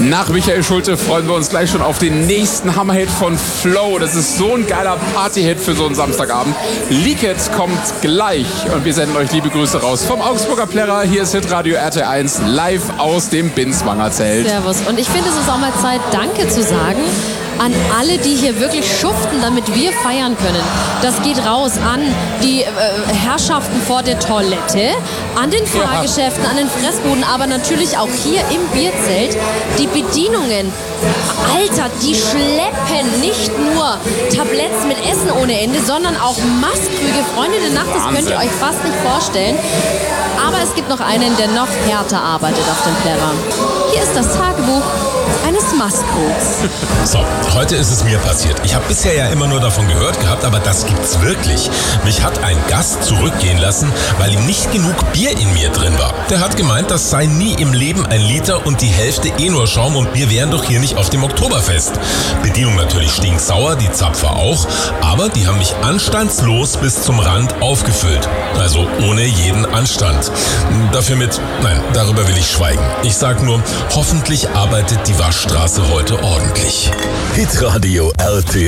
Nach Michael Schulte freuen wir uns gleich schon auf den nächsten Hammerhit von Flo. Das ist so ein geiler Partyhit für so einen Samstagabend. Leak It kommt gleich und wir senden euch liebe Grüße raus vom Augsburger Plärrer. Hier ist Hitradio RT1 live aus dem Binswanger Zelt. Servus. Und ich finde, es ist auch mal Zeit, Danke zu sagen an alle, die hier wirklich schuften, damit wir feiern können. Das geht raus an die Herrschaften vor der Toilette, an den Fahrgeschäften, an den Fressbuden, aber natürlich auch hier im Bierzelt. Die Bedienungen, Alter, die schleppen nicht nur Tabletts mit Essen ohne Ende, sondern auch Mastkrüge. Freunde der Nacht, das könnt ihr euch fast nicht vorstellen. Aber es gibt noch einen, der noch härter arbeitet auf dem Plärrer. Hier ist das Tagebuch eines Mastkrugs. So, heute ist es mir passiert. Ich habe bisher ja immer nur davon gehört gehabt, aber das gibt's wirklich. Mich hat ein Gast zurückgehen lassen, weil ihm nicht genug Bier in mir drin war. Der hat gemeint, das sei nie im Leben 1 Liter und die Hälfte nur Schaum und wir wären doch hier nicht auf dem Oktoberfest. Bedienung natürlich stinksauer, die Zapfer auch, aber die haben mich anstandslos bis zum Rand aufgefüllt. Also ohne jeden Anstand. Dafür nein, darüber will ich schweigen. Ich sag nur, hoffentlich arbeitet die Waschstraße heute ordentlich. Hitradio RT